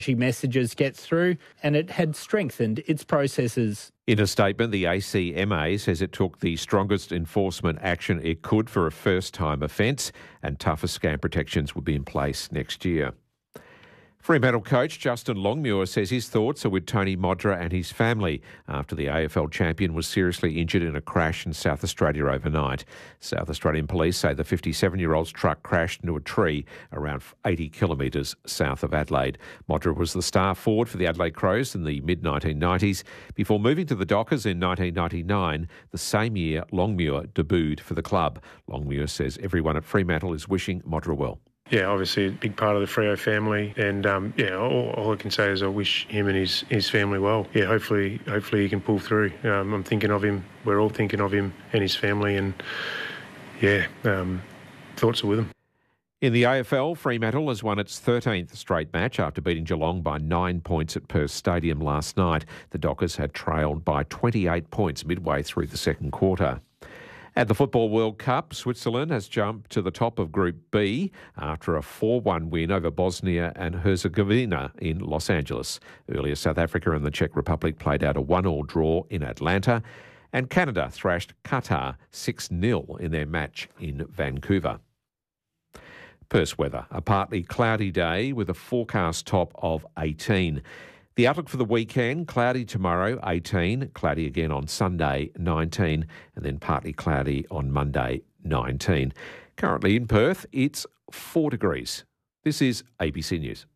messages get through, and it had strengthened its processes. In a statement, the ACMA says it took the strongest enforcement action it could for a first-time offence, and tougher scam protections will be in place next year. Fremantle coach Justin Longmuir says his thoughts are with Tony Modra and his family after the AFL champion was seriously injured in a crash in South Australia overnight. South Australian police say the 57-year-old's truck crashed into a tree around 80 kilometres south of Adelaide. Modra was the star forward for the Adelaide Crows in the mid-1990s before moving to the Dockers in 1999, the same year Longmuir debuted for the club. Longmuir says everyone at Fremantle is wishing Modra well. Yeah, obviously a big part of the Freo family, and all I can say is I wish him and his family well. Yeah, hopefully he can pull through. I'm thinking of him. We're all thinking of him and his family, and thoughts are with him. In the AFL, Fremantle has won its 13th straight match after beating Geelong by 9 points at Perth Stadium last night. The Dockers had trailed by 28 points midway through the second quarter. At the Football World Cup, Switzerland has jumped to the top of Group B after a 4-1 win over Bosnia and Herzegovina in Los Angeles. Earlier, South Africa and the Czech Republic played out a 1-1 draw in Atlanta, and Canada thrashed Qatar 6-0 in their match in Vancouver. Perth weather, a partly cloudy day with a forecast top of 18. The outlook for the weekend, cloudy tomorrow, 18, cloudy again on Sunday, 19, and then partly cloudy on Monday, 19. Currently in Perth, it's 4 degrees. This is ABC News.